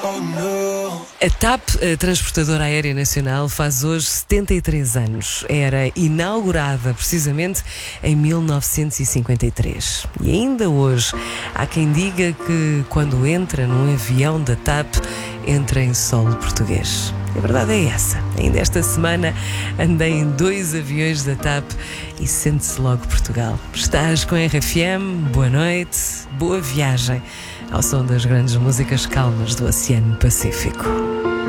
A TAP, a Transportadora Aérea Nacional, faz hoje 73 anos. Era inaugurada precisamente em 1953. E ainda hoje há quem diga que quando entra num avião da TAP, entra em solo português. A verdade é essa. Ainda esta semana andei em 2 aviões da TAP e sente-se logo Portugal. Estás com a RFM, boa noite, boa viagem ao som das grandes músicas calmas do Oceano Pacífico.